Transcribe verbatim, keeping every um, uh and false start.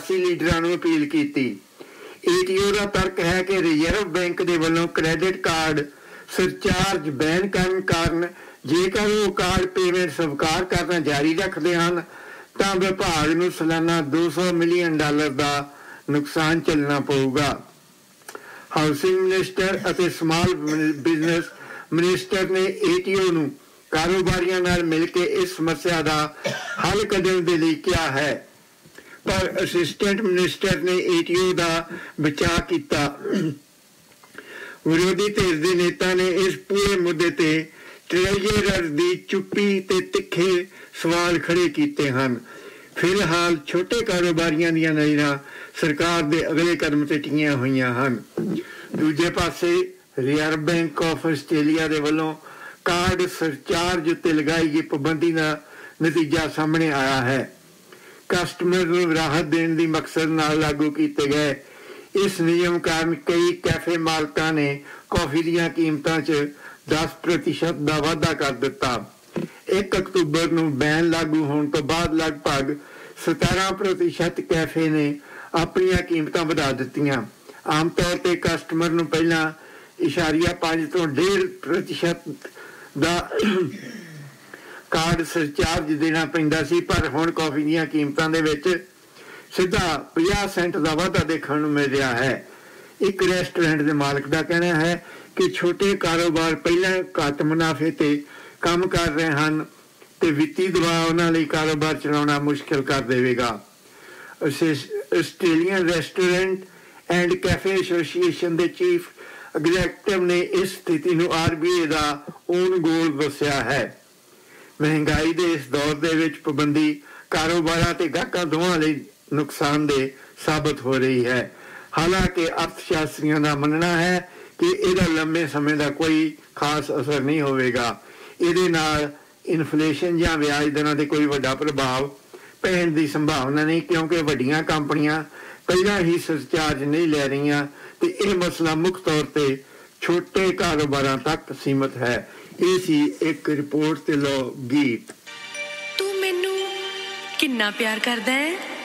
सियासी लीडरां नूं अपील कीती। एटीओ का तर्क है कि रिजर्व बैंक के वलों क्रेडिट कार्ड सरचार्ज बैन करन कारण जेकर वो कार्ड पेमेंट स्वीकार करना जारी रखते हैं तो विभाग नूं सालाना दो सौ मिलियन डॉलर का नुकसान झेलना पऊगा। हाउसिंग मिनिस्टर और स्मॉल बिजनेस मिनिस्टर ने एटीओ नूं कारोबारियों नाल मिल के इस समस्या का हल कढण दे लई किहा है, पर असिस्टेंट मिनिस्टर ने एटीओ का बचाव किया। विरोधी धिर के नेता ने इस पूरे मुद्दे ते ट्रेजरर की चुप्पी ते तिखे सवाल खड़े किए हैं। फिलहाल छोटे कारोबारियों दी नज़रां सरकार के अगले कदम ते टिकीआं होईआं हन। दूजे पासे रिजर्व बैंक ऑफ आस्ट्रेलिया के वलों कार्ड सरचार्ज उत्ते लगाई गई पाबंदी का नतीजा सामने आया है। कस्टमर को राहत देने की मकसद नाल लागू किए गए इस नियम कारण कई कैफे मालकां ने कॉफी दी कीमतां च दस प्रतिशत का वाधा कर दिता। एक अक्तूबर नूं बैन लागू होने तो बाद लगभग सतारह प्रतिशत कैफे ने अपनी कीमतां वधा दित्तियां। आम तौर पर कस्टमर नूं पहला इशारिया पांच तो डेढ़ प्रतिशत का कार्ड सरचार्ज देना पैंदा सी, पर हुण कॉफी दी कीमतां दे विच सीधा पचास सेंट का वाधा देखने को मिल रहा है। एक रेस्टोरेंट के मालिक का कहना है कि छोटे कारोबार पहले घट मुनाफे ते काम कर रहे हैं तो वित्ती दबाव उन्हां लई कारोबार चलाउणा मुश्किल कर देवेगा। Australian restaurant and cafe association के चीफ एग्जैक्टिव ने इस स्थिति को आरबीए का ओन गोल दस्या है। महंगाई के इस दौर दे विच पाबंदी कारोबार ते गाहकां दोवां लई नुकसानदेह साबित हो रही है। हालांकि अर्थशास्त्रियों का मनना है कि इसका लंबे समय का कोई खास असर नहीं होगा। इहदे नाल इन्फ्लेशन या ब्याज दरां ते कोई वड्डा प्रभाव पैण की संभावना नहीं, क्योंकि वड्डियां कंपनियां पहला ही सरचार्ज नहीं ले रही तो यह मसला मुख्य तौर पर छोटे कारोबार तक सीमित है। ये सी एक रिपोर्ट ते लो गीत। तू मैनू किन्ना प्यार करदा है।